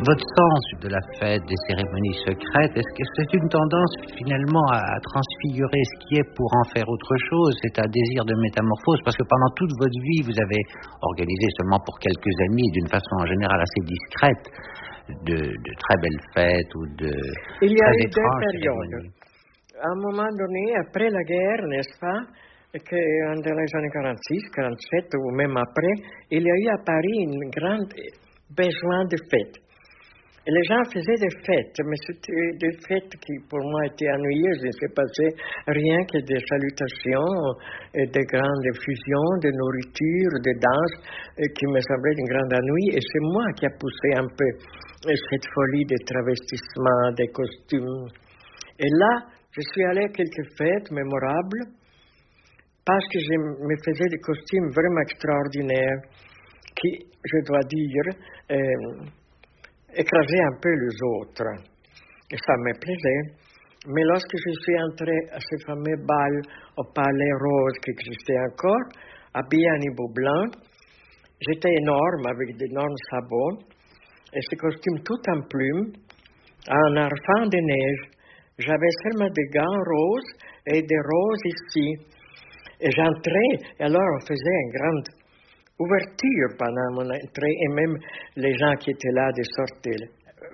Votre sens de la fête, des cérémonies secrètes, est-ce que c'est une tendance finalement à transfigurer ce qui est pour en faire autre chose? C'est un désir de métamorphose, parce que pendant toute votre vie, vous avez organisé seulement pour quelques amis, d'une façon en général assez discrète, de très belles fêtes ou de Il y a très eu deux étranges périodes. cérémonies. À un moment donné, après la guerre, n'est-ce pas, que dans les années 46, 47 ou même après, il y a eu à Paris un grand besoin de fêtes. Et les gens faisaient des fêtes, mais c'était des fêtes qui pour moi étaient ennuyeuses. Il ne s'est passé rien que des salutations, et des grandes fusions, de nourriture, de danses, qui me semblaient une grande ennui. Et c'est moi qui a poussé un peu cette folie des travestissements, des costumes. Et là, je suis allé à quelques fêtes mémorables parce que je me faisais des costumes vraiment extraordinaires qui, je dois dire, écrasaient un peu les autres. Et ça me plaisait. Mais lorsque je suis entré à ce fameux bal au Palais Rose qui existait encore, habillé en hibou blanc, j'étais énorme avec d'énormes sabots et ce costume tout en plumes, en enfant de neige. J'avais seulement des gants roses et des roses ici. Et j'entrais, et alors on faisait une grande ouverture pendant mon entrée, et même les gens qui étaient là de sortir,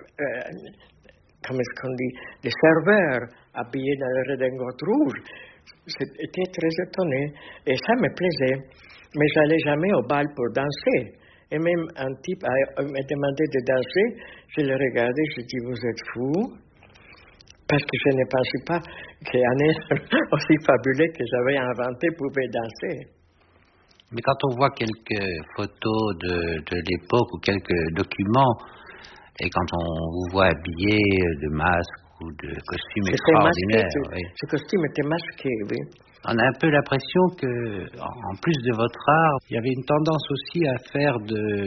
comment est-ce qu'on dit, des serveurs habillés dans la redingote rouge, étaient très étonnés. Et ça me plaisait. Mais je n'allais jamais au bal pour danser. Et même un type me demandait de danser, je le regardais, je dis, vous êtes fou? Parce que je ne pensais pas qu'un être aussi fabuleux que j'avais inventé pouvait danser. Mais quand on voit quelques photos de l'époque ou quelques documents, et quand on vous voit habillé de masque ou de costume extraordinaire... Masqué, oui. Ce costume était masqué, oui. On a un peu l'impression que, en plus de votre art, il y avait une tendance aussi à faire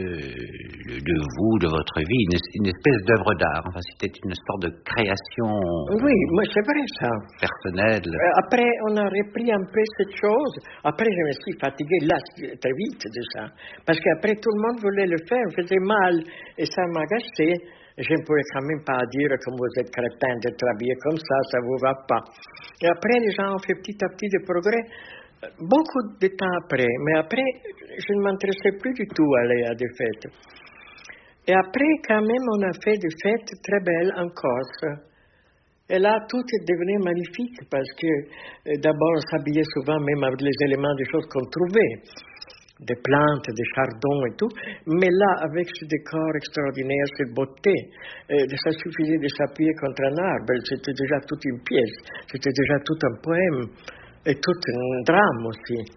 de vous, de votre vie, une espèce d'œuvre d'art. Enfin, c'était une sorte de création. Oui, mais c'est vrai ça. Personnelle. Après, on a repris un peu cette chose. Après, je me suis fatigué là très vite de ça. Parce qu'après, tout le monde voulait le faire, faisait mal. Et ça m'agaçait. Je ne pouvais quand même pas dire que vous êtes crétin d'être habillé comme ça ne vous va pas. Et après, les gens ont fait petit à petit des progrès, beaucoup de temps après. Mais après, je ne m'intéressais plus du tout à aller à des fêtes. Et après, quand même, on a fait des fêtes très belles en Corse. Et là, tout est devenu magnifique parce que d'abord, on s'habillait souvent même avec les éléments des choses qu'on trouvait. Des plantes, des chardons et tout, mais là, avec ce décor extraordinaire, cette beauté, ça suffisait de s'appuyer contre un arbre, c'était déjà toute une pièce, c'était déjà tout un poème, et tout un drame aussi.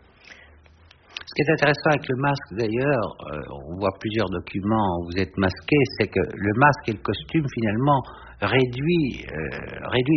Ce qui est intéressant avec le masque, d'ailleurs, on voit plusieurs documents où vous êtes masqué, c'est que le masque et le costume, finalement, réduit